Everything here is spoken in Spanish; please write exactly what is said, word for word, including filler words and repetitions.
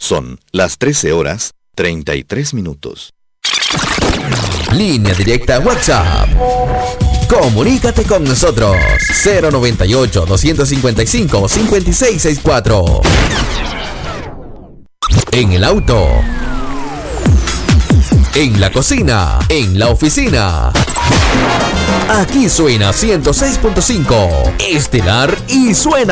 Son las trece horas treinta y tres minutos. Línea directa WhatsApp. Comunícate con nosotros. cero noventa y ocho, doscientos cincuenta y cinco, cincuenta y seis sesenta y cuatro. En el auto. En la cocina. En la oficina. Aquí suena ciento seis punto cinco. Estelar y suena